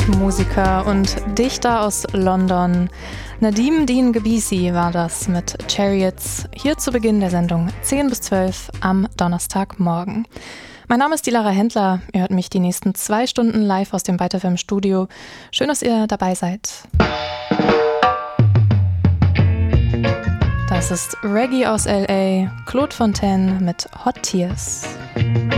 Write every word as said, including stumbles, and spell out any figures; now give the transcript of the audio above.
Musiker und Dichter aus London. Nadim Din Gebisi war das mit Chariots, hier zu Beginn der Sendung zehn bis zwölf am Donnerstagmorgen. Mein Name ist die Lara Händler. Ihr hört mich die nächsten zwei Stunden live aus dem Weiter F M Studio. Schön, dass ihr dabei seid. Das ist Reggae aus L A, Claude Fontaine mit Hot Tears.